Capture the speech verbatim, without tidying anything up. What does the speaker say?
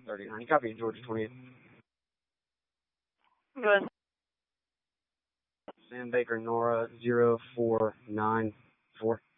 thirty-nine. Copy, Georgia twenty-eight. Go ahead. Sam Baker, Nora, zero four nine four.